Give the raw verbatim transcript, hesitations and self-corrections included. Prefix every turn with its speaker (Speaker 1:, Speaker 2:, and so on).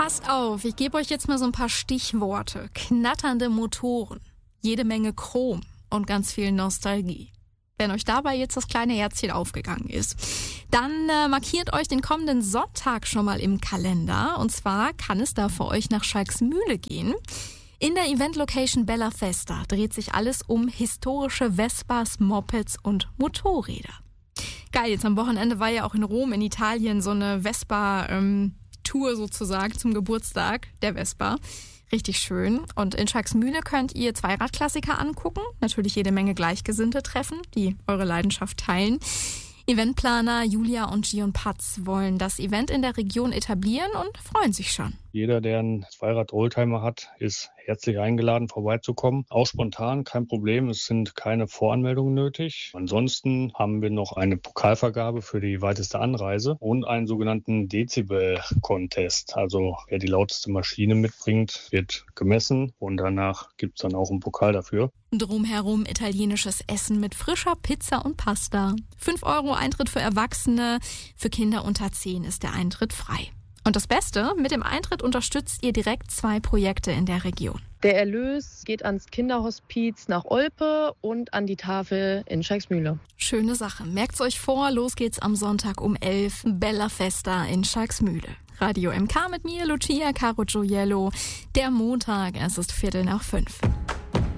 Speaker 1: Passt auf, ich gebe euch jetzt mal so ein paar Stichworte. Knatternde Motoren, jede Menge Chrom und ganz viel Nostalgie. Wenn euch dabei jetzt das kleine Herzchen aufgegangen ist, dann äh, markiert euch den kommenden Sonntag schon mal im Kalender. Und zwar kann es da für euch nach Schalksmühle gehen. In der Event-Location Bella Festa dreht sich alles um historische Vespas, Mopeds und Motorräder. Geil, jetzt am Wochenende war ja auch in Rom in Italien so eine Vespa-Tour sozusagen zum Geburtstag der Vespa. Richtig schön. Und in Schalksmühle könnt ihr Zweiradklassiker angucken. Natürlich jede Menge Gleichgesinnte treffen, die eure Leidenschaft teilen. Eventplaner Julia und Gion Patz wollen das Event in der Region etablieren und freuen sich schon.
Speaker 2: Jeder, der einen Zweirad-Oldtimer hat, ist herzlich eingeladen, vorbeizukommen. Auch spontan, kein Problem. Es sind keine Voranmeldungen nötig. Ansonsten haben wir noch eine Pokalvergabe für die weiteste Anreise und einen sogenannten Dezibel-Contest. Also wer die lauteste Maschine mitbringt, wird gemessen und danach gibt es dann auch einen Pokal dafür.
Speaker 1: Drumherum italienisches Essen mit frischer Pizza und Pasta. fünf Euro Eintritt für Erwachsene. Für Kinder unter zehn ist der Eintritt frei. Und das Beste, mit dem Eintritt unterstützt ihr direkt zwei Projekte in der Region.
Speaker 3: Der Erlös geht ans Kinderhospiz nach Olpe und an die Tafel in Schalksmühle.
Speaker 1: Schöne Sache. Merkt's euch vor, los geht's am Sonntag um elf. Bella Festa in Schalksmühle. Radio M K mit mir, Lucia Caro Gioiello. Der Montag, es ist Viertel nach fünf.